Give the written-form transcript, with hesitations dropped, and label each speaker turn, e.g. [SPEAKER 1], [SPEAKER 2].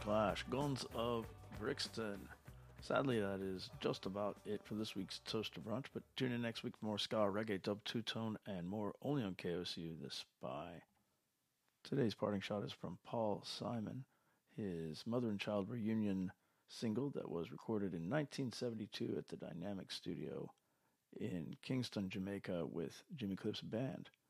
[SPEAKER 1] Clash, Guns of Brixton. Sadly, that is just about it for this week's Toaster Brunch, but tune in next week for more ska, reggae, dub, two-tone, and more only on KOCU The Spy. Today's parting shot is from Paul Simon, his mother and child reunion single that was recorded in 1972 at the Dynamic Studio in Kingston, Jamaica with Jimmy Cliff's band.